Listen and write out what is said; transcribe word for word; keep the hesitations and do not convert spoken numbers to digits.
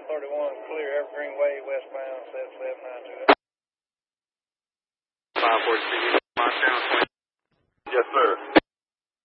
one thirty-one, clear Evergreen Way, westbound, seven seven nine two. five four six, mark down